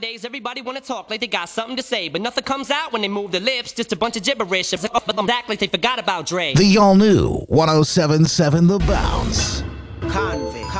Nowadays, everybody wanna talk like they got something to say, but nothing comes out when they move their lips. Just a bunch of gibberish. But them act like they forgot about Dre. The all-new 107.7 The Bounce. Convict.